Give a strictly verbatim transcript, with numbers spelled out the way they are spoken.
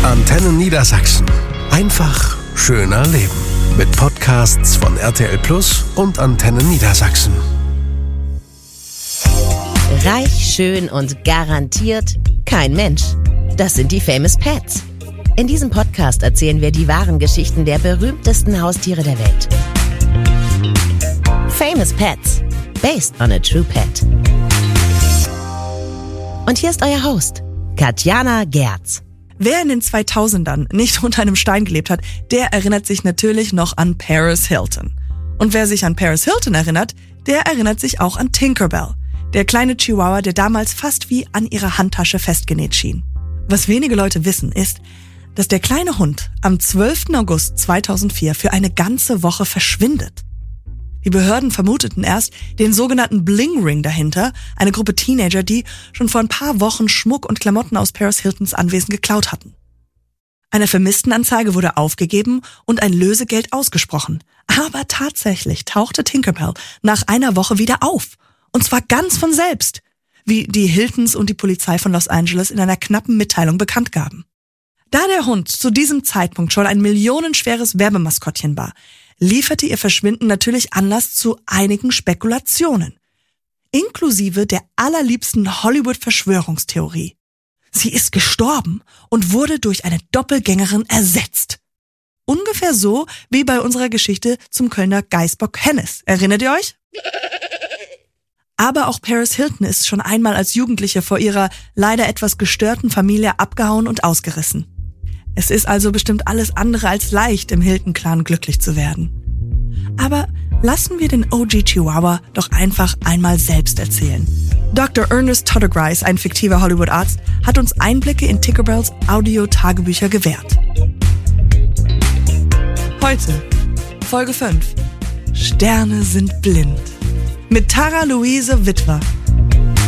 Antenne Niedersachsen. Einfach schöner leben. Mit Podcasts von R T L Plus und Antenne Niedersachsen. Reich, schön und garantiert kein Mensch. Das sind die Famous Pets. In diesem Podcast erzählen wir die wahren Geschichten der berühmtesten Haustiere der Welt. Famous Pets. Based on a true pet. Und hier ist euer Host, Katjana Gerz. Wer in den zweitausendern nicht unter einem Stein gelebt hat, der erinnert sich natürlich noch an Paris Hilton. Und wer sich an Paris Hilton erinnert, der erinnert sich auch an Tinkerbell, der kleine Chihuahua, der damals fast wie an ihrer Handtasche festgenäht schien. Was wenige Leute wissen, ist, dass der kleine Hund am zwölften August zweitausendvier für eine ganze Woche verschwindet. Die Behörden vermuteten erst den sogenannten Bling Ring dahinter, eine Gruppe Teenager, die schon vor ein paar Wochen Schmuck und Klamotten aus Paris Hiltons Anwesen geklaut hatten. Eine Vermisstenanzeige wurde aufgegeben und ein Lösegeld ausgesprochen. Aber tatsächlich tauchte Tinkerbell nach einer Woche wieder auf. Und zwar ganz von selbst, wie die Hiltons und die Polizei von Los Angeles in einer knappen Mitteilung bekannt gaben. Da der Hund zu diesem Zeitpunkt schon ein millionenschweres Werbemaskottchen war, lieferte ihr Verschwinden natürlich Anlass zu einigen Spekulationen, inklusive der allerliebsten Hollywood-Verschwörungstheorie. Sie ist gestorben und wurde durch eine Doppelgängerin ersetzt. Ungefähr so wie bei unserer Geschichte zum Kölner Geißbock Hennes. Erinnert ihr euch? Aber auch Paris Hilton ist schon einmal als Jugendliche vor ihrer leider etwas gestörten Familie abgehauen und ausgerissen. Es ist also bestimmt alles andere als leicht, im Hilton-Clan glücklich zu werden. Aber lassen wir den O G Chihuahua doch einfach einmal selbst erzählen. Doktor Ernest Toddergreis, ein fiktiver Hollywood-Arzt, hat uns Einblicke in Tinkerbells Audio-Tagebücher gewährt. Heute, Folge fünf. Sterne sind blind. Mit Tara Luise Witwer.